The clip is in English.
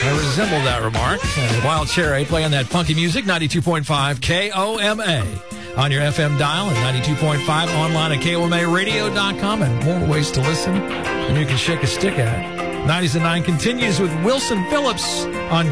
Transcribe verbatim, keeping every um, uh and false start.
I resemble that remark. Uh, Wild Cherry playing that funky music, ninety-two point five K O M A on your F M dial and ninety-two point five online at K O M A radio dot com, and more ways to listen than you can shake a stick at. nineties and nine continues with Wilson Phillips on